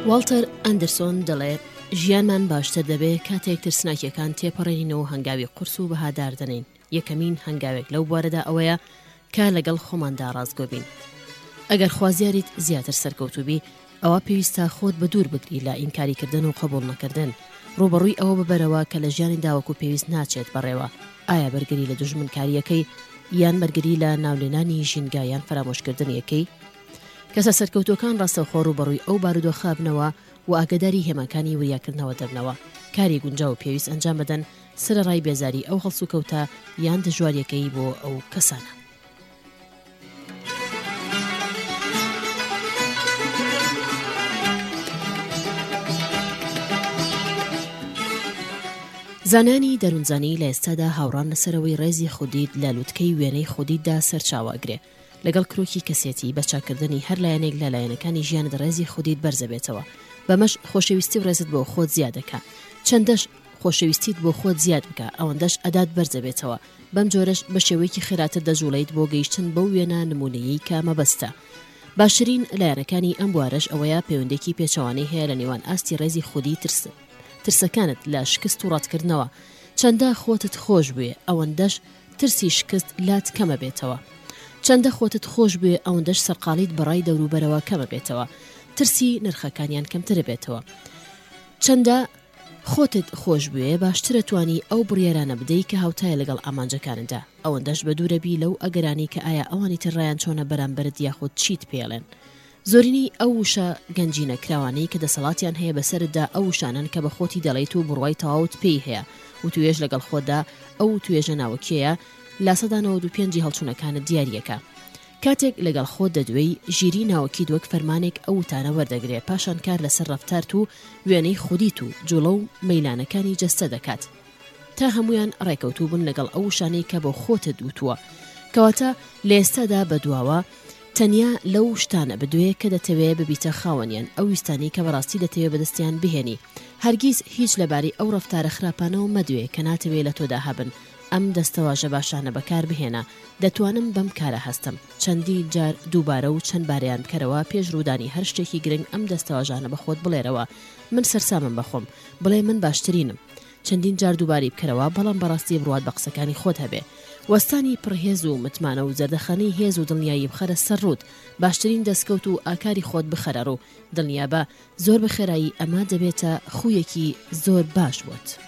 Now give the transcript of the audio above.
والتەر ئەندرسۆن دەڵێ ژیانمان باشتر دەبێ کاتێک ترسناکیەکان تێپەڕێنینەوە هەنگاوی قورس و بەهادار دەنین. یەکەمین هەنگاوێک لەو بوارەدا ئەوەیە کە لەگەڵ خۆماندا ڕازگۆ بین. ئەگەر خوازیاریت زیاتر سەرکەوتوو بی، ئەوە پێویستە خۆت بە دوور بگری لە ئینکاریکردن و قبول نەکردن. ڕوبەڕووی ئەوە ببەرەوە کە لە ژیانی داوەکو پێویست ناچێت بەڕێوە. ئایا بەرگری لە دوژمنکاریەکەی یان بەرگری لە ناولێنانی ژینگایان فرامۆشکردنیەکەی؟ کەسە سەرکەوتوەکان ڕاستەوخۆ ڕوبەڕووی ئەو بارودۆخە بنەوە و ئاگداری هێماکانی وریاکردنەوە دەبنەوە. کاری گونجاو و پێویست ئەنجام بدەن سەرەڕای بێزاری ئەو هەڵسو کەوتە یان دژواریەکەی بۆ ئەو کەسانە. زانانی دەروونزانی لە ئێستادا هاوڕان لەسەرەوەی ڕێزی خودیت لە لووتکەی وێنەی خودیتدا سەرچاواگرێ. لەگەڵ کرۆکی کەسێتی بەچاکردنی هەر لایەنێک لە لایەنەکانی ژیانت ڕێزی خودیت بەرزەبێتەوە. بەمەش خۆشەویستی و ڕێزت بۆ خۆت زیادەکە. چەندەش خۆشەویستیت بۆ خۆت زیاد بکە، ئەوەندەش ئەدات بەرزەبێتەوە. بەم جۆرەش بە شێوەیەکی خێراتر دەجوڵیت بۆ گەیشتن بەو وێنە نمونەیەی کە مەبەستە. باشترین لایەنەکانی ئەم بوارەش ئەوەیە پەیوەندێکی پێچەوانەی هەیە لە نێوان ئاستی ڕێزی خودی ترسەکانت لە شکست و ڕاتکردنەوە. چەندە خۆتت خۆش بوێ، ئەوەندەش ترسی شکست لات کەمە بێتەوە. چەندە خۆتت خۆش بوێ، ئەوەندەش سەرقاڵیت بەڕای دەوروبەرەوە کەمە بێتەوە. ترسی نرخەکانیان کەمترە بێتەوە. چەندە خۆتت خۆش بوێ، باشترە توانی ئەو بڕیارانە بدەی کە هاوتایە لەگەڵ ئامانجەکاندا. ئەوەندەش بە دوورەبی لەو ئەگەرانی کە ئایا ئەوانی ترڕایان چۆنە بەرامبەرت یاخود چیت پێڵێن. زۆرینی ئەو وشە گەنجینە کراوانەی کە دەسەڵاتیان هەیە بەسەردا ئەو وشانن کە بە خۆتی دەڵێیت و بڕوای تەواوت پێی هەیە و توێژ لەگەڵ خۆدا ئەو توێژە ناوەکیەیە لە 95 هەڵچوونەکانت دیاریەکە. کاتێک لەگەڵ خۆت دەدوێی ژیری ناوەکی دووەک فەرمانێک ئەو وتانە وەردەگرێ، پاشان کار لەسەر ڕەفتارت و وێنەی خودیت و جوڵە و مەیلانەکانی جەستە دەکات تا هەمویان ڕێکەوتوو بن لەگەڵ ئەو شانەی کە بۆ خۆتت دووتووە. کەواتە لە ئێستادا بەدواوە تەنیا لەو شتانە بدوێ کە دەتەوێ ببیتە خاوەنیان، ئەو ویستانی کە بەڕاستی دەتەوێ بەدەستیان بهێنی. هەرگیز هیچ لەباری ئەو ڕەفتارە خراپانەوە مەدوێ کە ناتەوێ لە تۆدا هەبن. ئەم دەستەواژە باشانە بەکار بهێنە. دەتوانم بەم کارە هەستم. چەندی جار دووبارە و چەند بارەیان بکەرەوە پێش ڕوودانی هەر شتێکی گرنگ ئەم دەستەواژانە بە خۆت بڵێرەوە. من سەرسامم بەخۆم، بڵێ من باشترینم. چەندین جار دووباری بکەرەوە، بەڵام بەڕاستی بڕوات بە قسەکانی خۆت هەبێ. وەستانی پڕهێز و متمانە و زەردەخانەی هێز و دڵنیایی بخەرە سەر ڕوود. باشترین دەستکەوت و ئاکاری خۆت بخەرە ڕوو. دڵنیابە زۆر بەخێرایی ئەمە دەبێتە خویەکی زۆر باش بووت.